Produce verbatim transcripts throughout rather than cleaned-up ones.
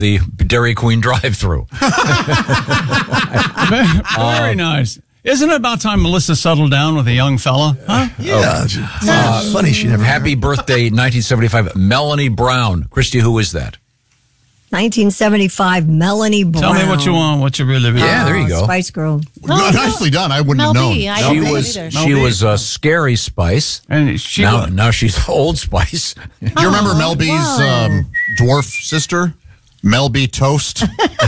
the Dairy Queen drive-thru. Very nice. Isn't it about time Melissa settled down with a young fella? Huh? Yeah. Uh, funny she never. Happy birthday, nineteen seventy-five, Melanie Brown. Christy, who is that? nineteen seventy-five, Melanie Brown. Tell me what you want, what you really want. Yeah, there you go. Spice Girl. Oh, nicely done. I wouldn't Mel have known. B. I She don't was either. she was uh, Scary Spice. And she Now, was, now she's Old Spice. Do you remember Oh, Mel B's wow. um, dwarf sister? Mel B Toast?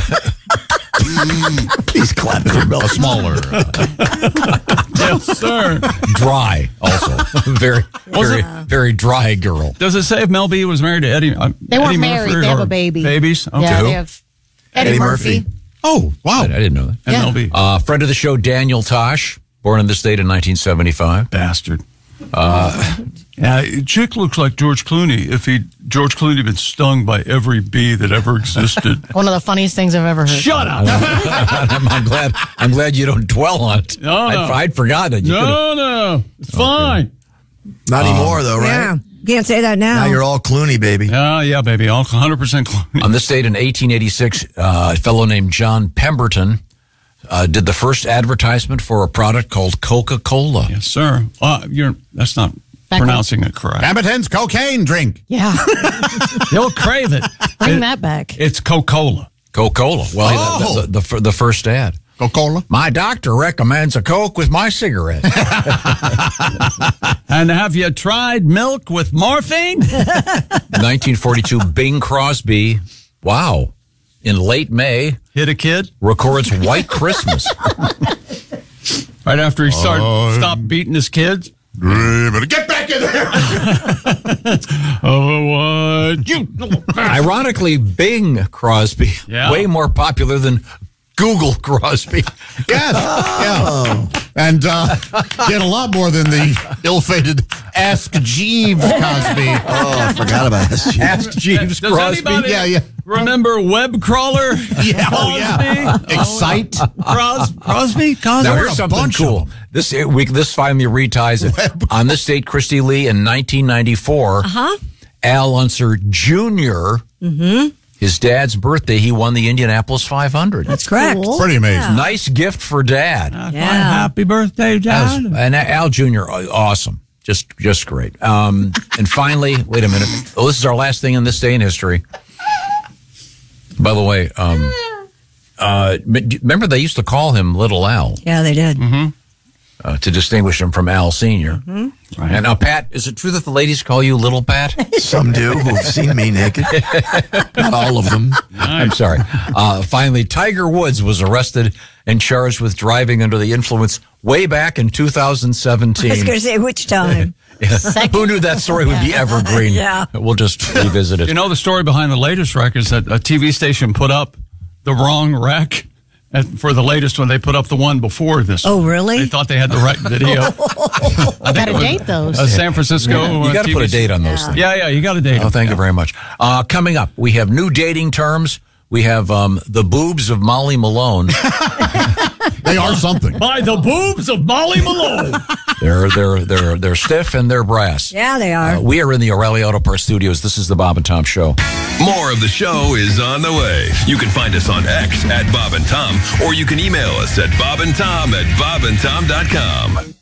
He's clapping for Mel. A smaller. Uh, yes, sir. Dry, also. very, very, very dry girl. Does it say if Mel B was married to Eddie? Uh, They weren't Eddie married. Murphy They have or a baby. Babies? Okay. Yeah, Who? they have Eddie, Eddie Murphy. Murphy. oh, wow. I didn't know that. And Yeah. Mel B. Uh, friend of the show, Daniel Tosh, born in the state in nineteen seventy-five. Bastard. Uh, yeah, chick looks like George Clooney if he George Clooney been stung by every bee that ever existed. One of the funniest things I've ever heard. Shut up! I'm, I'm glad. I'm glad you don't dwell on it. No, no. I'd, I'd forgotten it. You could've- No, no, it's fine. Not anymore, though, right? Yeah. Can't say that now. Now you're all Clooney, baby. Yeah, yeah, baby, all one hundred percent Clooney. On this date in eighteen eighty-six, uh, a fellow named John Pemberton uh, did the first advertisement for a product called Coca-Cola. Yes, sir. Uh, you're that's not Back pronouncing it correct. Abbott's cocaine drink. Yeah, They'll crave it. bring It- that back. It's Coca-Cola. Coca-Cola. Well, Oh. the, the, the, the first ad. Coca-Cola. My doctor recommends a Coke with my cigarette. And have you tried milk with morphine? nineteen forty-two, Bing Crosby, wow, in late May, Hit a kid records White Christmas. right after he started Oh. stopped beating his kids. Better get back in there. Oh, what you? Ironically, Bing Crosby, Yeah. way more popular than Google Crosby. Yes. Yeah. And uh, did a lot more than the ill-fated Ask Jeeves Cosby. Oh, I forgot about this. Ask Jeeves Does Crosby. anybody Yeah, yeah. remember Web Crawler? Yeah, oh, yeah. Crosby? Excite. Cros- Crosby? Cosby? Now There were here's a something bunch of cool. them. This we this finally reties it. On this date, Christy Lee in nineteen ninety-four. Uh-huh. Al Unser Junior Mm-hmm. His dad's birthday, he won the Indianapolis five hundred. That's correct. cool. Pretty amazing. Nice gift for Dad. Uh, Yeah. Happy birthday, That Dad. was- and Al Junior, uh, awesome. Just just great. Um, and finally, wait a minute. Oh, this is our last thing in this day in history. By the way, um, uh, remember they used to call him Little Al Yeah, they did. uh, to distinguish him from Al Senior Right. And now, Pat, is it true that the ladies call you Little Pat? Some do who've seen me naked. Not all of them. I'm sorry. Uh, finally, Tiger Woods was arrested and charged with driving under the influence way back in two thousand I was seventeen. going to say, which time? Yeah. Who knew that story would be evergreen? Yeah. We'll just revisit it. You know the story behind the latest wreck is that a T V station put up the wrong wreck at, for the latest one. They put up the one before this. Oh, really? They thought they had the right video. I Got to date those. A San Francisco. you uh, got to T V put a date on those Yeah. things. Yeah, yeah, you got to date. Oh, them. thank you Yeah. very much. Uh, coming up, we have new dating terms. We have um, the boobs of Molly Malone. They are something. By the boobs of Molly Malone. They're they're they're they're stiff and they're brass. Yeah, they are. Uh, we are in the O'Reilly Auto Parts studios. This is the Bob and Tom Show. More of the show is on the way. You can find us on X at Bob and Tom, or you can email us at bobandtom at bobandtom dot com.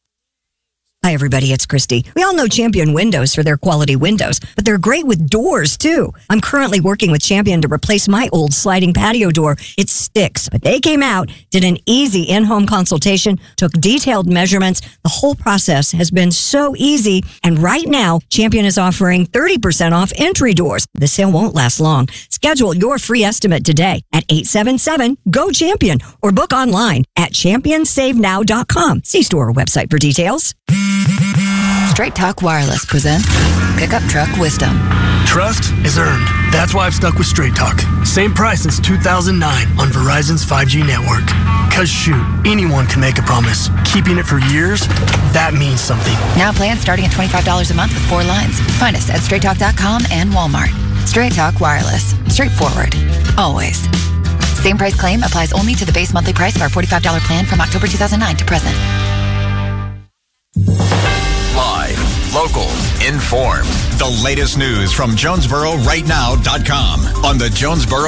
Hi, everybody. It's Christy. We all know Champion Windows for their quality windows, but they're great with doors, too. I'm currently working with Champion to replace my old sliding patio door. It sticks, but they came out, did an easy in-home consultation, took detailed measurements. The whole process has been so easy. And right now, Champion is offering thirty percent off entry doors. The sale won't last long. Schedule your free estimate today at eight seven seven, G O, CHAMPION or book online at champion save now dot com. See store or website for details. Straight Talk Wireless presents Pickup Truck Wisdom. Trust is earned. That's why I've stuck with Straight Talk. Same price since two thousand nine on Verizon's five G network. Cause shoot, anyone can make a promise. Keeping it for years, that means something. Now plans starting at twenty-five dollars a month with four lines. Find us at straight talk dot com and Walmart. Straight Talk Wireless. Straightforward. Always. Same price claim applies only to the base monthly price of our forty-five dollars plan from October two thousand nine to present. Live, local, informed. The latest news from Jonesboro Right Now dot com on the Jonesboro